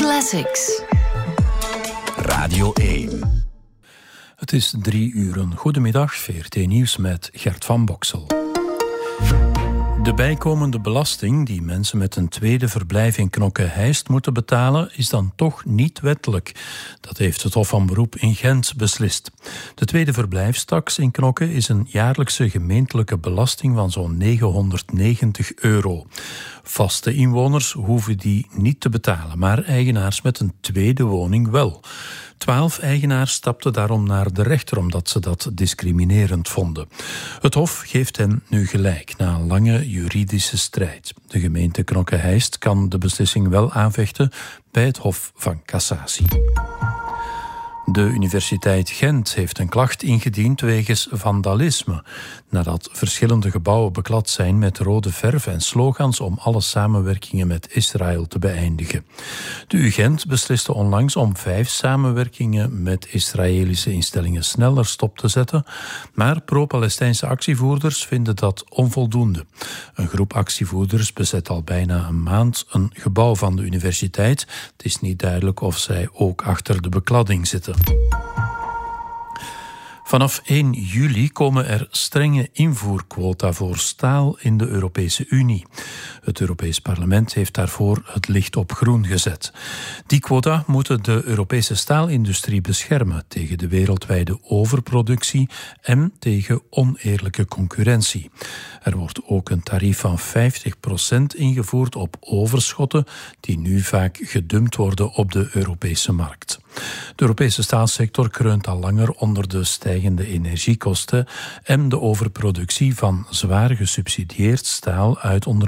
Classics. Radio 1. Het is 3:00. Goedemiddag, VRT Nieuws met Gert van Boksel. De bijkomende belasting die mensen met een tweede verblijf in Knokke-Heist moeten betalen, is dan toch niet wettelijk. Dat heeft het Hof van Beroep in Gent beslist. De tweede verblijfstaks in Knokke is een jaarlijkse gemeentelijke belasting van zo'n €990. Vaste inwoners hoeven die niet te betalen, maar eigenaars met een tweede woning wel. 12 eigenaars stapten daarom naar de rechter omdat ze dat discriminerend vonden. Het Hof geeft hen nu gelijk na een lange juridische strijd. De gemeente Knokke-Heist kan de beslissing wel aanvechten bij het Hof van Cassatie. De Universiteit Gent heeft een klacht ingediend wegens vandalisme, nadat verschillende gebouwen beklad zijn met rode verf en slogans om alle samenwerkingen met Israël te beëindigen. De UGent besliste onlangs om 5 samenwerkingen met Israëlische instellingen sneller stop te zetten, maar pro-Palestijnse actievoerders vinden dat onvoldoende. Een groep actievoerders bezet al bijna een maand een gebouw van de universiteit. Het is niet duidelijk of zij ook achter de bekladding zitten. Vanaf 1 juli komen er strenge invoerquota voor staal in de Europese Unie. Het Europees Parlement heeft daarvoor het licht op groen gezet. Die quota moeten de Europese staalindustrie beschermen tegen de wereldwijde overproductie en tegen oneerlijke concurrentie. Er wordt ook een tarief van 50% ingevoerd op overschotten die nu vaak gedumpt worden op de Europese markt. De Europese staalsector kreunt al langer onder de stijgende energiekosten en de overproductie van zwaar gesubsidieerd staal uit onder